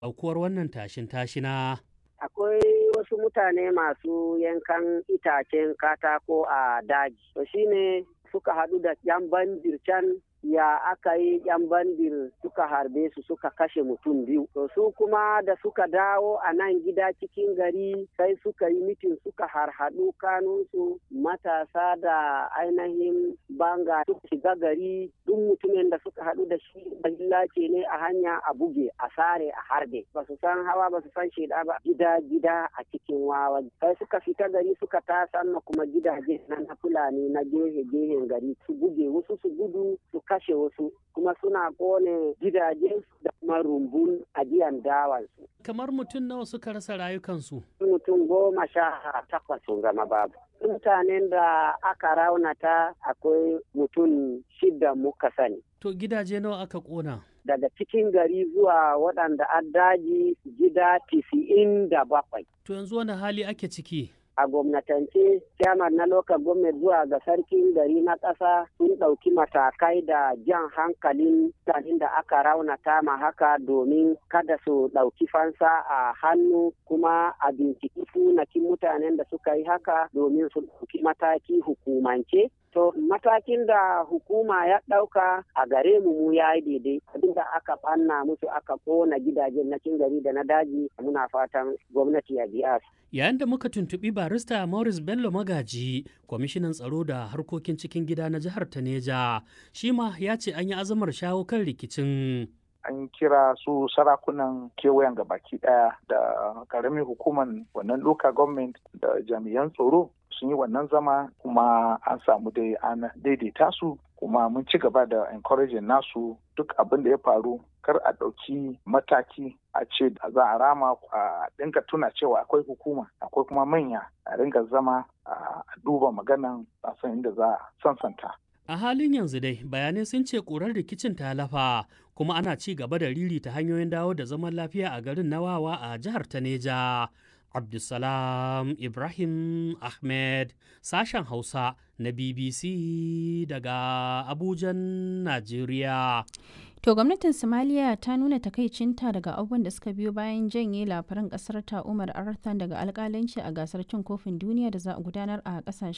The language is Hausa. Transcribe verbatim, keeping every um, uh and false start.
aukuwar wannan tashin tashina. Akwai wasu mutane masu yankan itacen katako a daji. To shine suka haɗu da yan bandir can ya aka yi yan bandir suka harbe su suka kashe mutum biyu. To su kuma da suka dawo a nan gida cikin gari sai suka yi mitin suka harhaɗu kanunsu matasa da ainihin banga suka shiga gari duk mutumin da suka haɗu da shi ce ne a hanya a buge a sare a harbe. Ba su san hawa ba su san sheda ba gida gida a cikin wawa. Sai suka fita gari suka tasan kuma gidaje na Fulani na gehe gehen gari su buge wasu su gudu su kashe wasu kuma suna kone gidajen da kuma rumbun ajiyan dawansu. Kamar mutum nawa suka rasa rayukansu? Mutum goma sha takwas sun zama babu. Mutanen da aka raunata akwai mutum shida muka sani. To gidaje nawa aka kona? Daga cikin gari zuwa waɗanda an daji gida tisa'in da bakwai. To yanzu wani hali ake ciki? A gwamnatance chairman na local government zuwa ga sarkin gari na ƙasa sun ɗauki matakai da jan hankalin mutanen da aka raunata ma haka domin kada su ɗauki fansa a hannu kuma a binciki sunakin mutanen da suka yi haka domin su ɗauki mataki hukumance. To matakin da hukuma ya ɗauka a gare mu mu ya yi daidai abinda aka ɓanna musu aka ƙona gidajen na cin gari da na daji muna fatan gwamnati ya biya su. Yayin da muka tuntuɓi barista Morris Bello Magaji, kwamishinan tsaro da harkokin cikin gida na jihar Taneja, shi ma ya ce an yi azamar shawo kan rikicin. An kira su sarakunan kewayen gabaki daya da karamin hukumar wannan local government da jami'an tsaro sun yi wannan zama kuma an samu dai an daidaita su kuma mun ci gaba da encouraging nasu duk abin da ya faru kar a ɗauki mataki a ce za a rama a dinga tuna cewa akwai hukuma akwai kuma manya a dinga zama a duba maganan a san inda za a sansanta. A halin yanzu dai bayanai sun ce ƙurar rikicin ta lafa kuma ana ci gaba da ririta hanyoyin dawo da zaman lafiya a garin Nawawa a jihar Taneja. Abdulsalam Ibrahim Ahmed, sashen Hausa na B B C daga Abujan, Najeriya. To gwamnatin Somalia ta nuna takaicinta daga abubuwan da suka biyo bayan janye labaran kasar ta Umar Arthan daga alkalanci a gasar cin kofin duniya da za a gudanar a kasashen